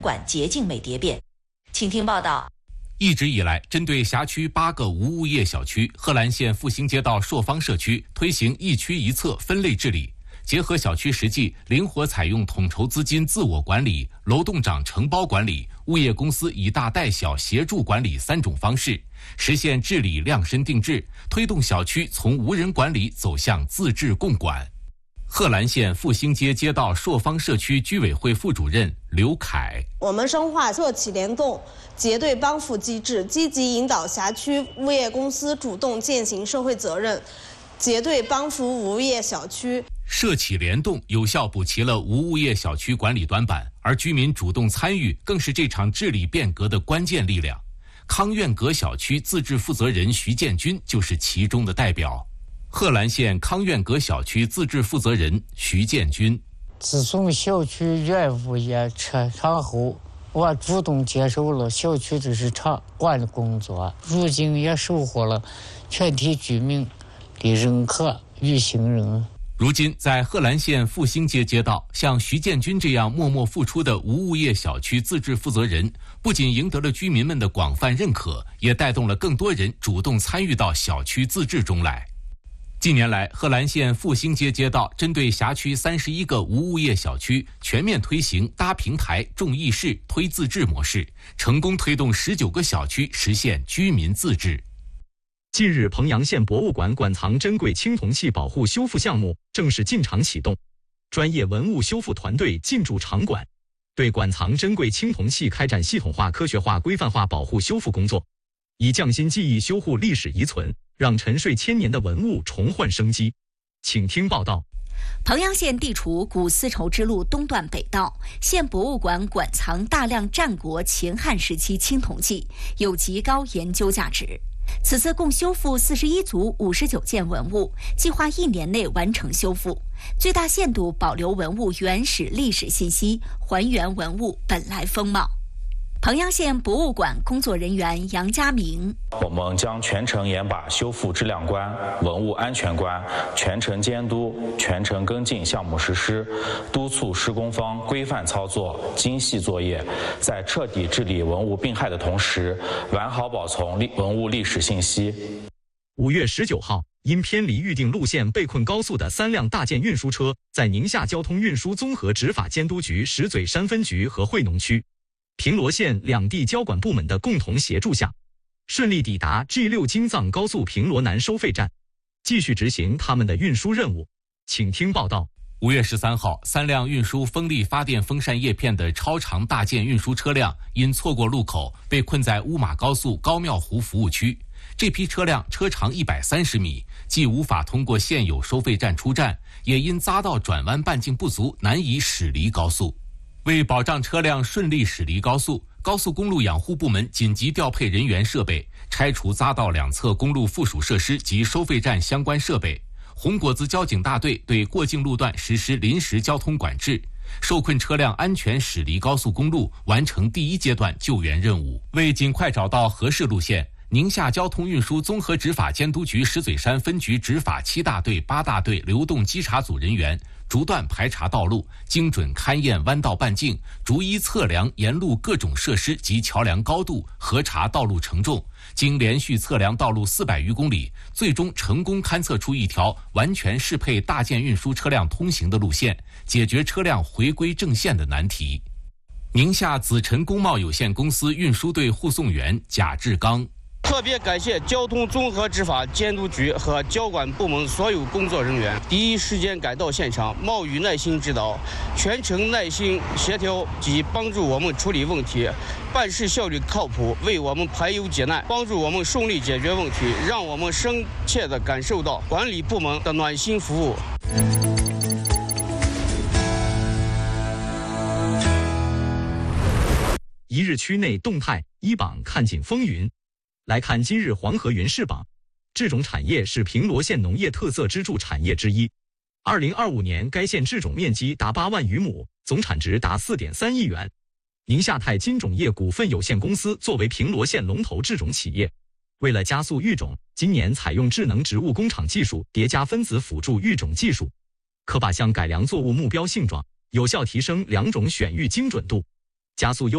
馆洁净美蝶变。请听报道。 一直以来，针对辖区8个无物业小区，贺兰县复兴街道朔方社区推行一区一策分类治理，结合小区实际，灵活采用统筹资金自我管理、楼栋长承包管理、物业公司以大带小协助管理3种方式，实现治理量身定制，推动小区从无人管理走向自治共管。贺兰县复兴街街道朔方社区居委会副主任刘凯： 我们深化社企联动、结对帮扶机制，积极引导辖区物业公司主动践行社会责任，结对帮扶无物业小区。 社企联动有效补齐了无物业小区管理短板，而居民主动参与更是这场治理变革的关键力量。康苑阁小区自治负责人徐建军就是其中的代表。贺兰县康苑阁小区自治负责人徐建军： 自从小区原物业撤场后，我主动接手了小区的日常管理工作，如今也收获了全体居民的认可与信任。 如今，在贺兰县复兴街街道，像徐建军这样默默付出的无物业小区自治负责人，不仅赢得了居民们的广泛认可，也带动了更多人主动参与到小区自治中来。近年来，贺兰县复兴街街道针对辖区31个无物业小区，全面推行搭平台、重议事、推自治模式，成功推动19个小区实现居民自治。 近日，彭阳县博物馆馆藏珍贵青铜器保护修复项目正式进场启动，专业文物修复团队进驻场馆，对馆藏珍贵青铜器开展系统化、科学化、规范化保护修复工作，以匠心技艺修护历史遗存，让沉睡千年的文物重焕生机。请听报道。 彭阳县地处古丝绸之路东段北道，县博物馆馆藏大量战国、秦汉时期青铜器，有极高研究价值。此次共修复41组59件文物，计划1年内完成修复，最大限度保留文物原始历史信息，还原文物本来风貌。彭阳县博物馆工作人员杨家明： 我们将全程严把修复质量关、文物安全关全程监督、全程跟进项目实施，督促施工方规范操作、精细作业，在彻底治理文物病害的同时，完好保存文物历史信息。 5月19号，因偏离预定路线被困高速的3辆大件运输车，在宁夏交通运输综合执法监督局石嘴山分局和会农区、平罗县两地交管部门的共同协助下，顺利抵达 G6 京藏高速平罗南收费站，继续执行他们的运输任务。请听报道。 5月13号，3辆运输风力发电风扇叶片的超长大件运输车辆因错过路口，被困在乌马高速高庙湖服务区。这批车辆车长130米，既无法通过现有收费站出站，也因匝道转弯半径不足，难以驶离高速。为保障车辆顺利驶离高速，高速公路养护部门紧急调配人员设备，拆除匝道两侧公路附属设施及收费站相关设备。红果子交警大队对过境路段实施临时交通管制，受困车辆安全驶离高速公路，完成第1阶段救援任务。为尽快找到合适路线，宁夏交通运输综合执法监督局石嘴山分局执法7大队、8大队流动稽查组人员逐段排查道路，精准勘验弯道半径，逐一测量沿路各种设施及桥梁高度，核查道路承重。经连续测量道路400余公里，最终成功勘测出一条完全适配大件运输车辆通行的路线，解决车辆回归正线的难题。宁夏紫辰工贸有限公司运输队护送员贾志刚： 特别感谢交通综合执法监督局和交管部门所有工作人员，第一时间赶到现场，冒雨耐心指导，全程耐心协调及帮助我们处理问题，办事效率靠谱，为我们排忧解难，帮助我们顺利解决问题，让我们深切地感受到管理部门的暖心服务。 一日区内动态一榜看尽风云。来看今日黄河云市榜，这种产业是平罗县农业特色支柱产业之一。2025年，该县制种面积达8万余亩，总产值达4.3亿元。宁夏泰金种业股份有限公司作为平罗县龙头制种企业，为了加速育种，今年采用智能植物工厂技术叠加分子辅助育种技术，可靶向改良作物目标性状，有效提升良种选育精准度，加速优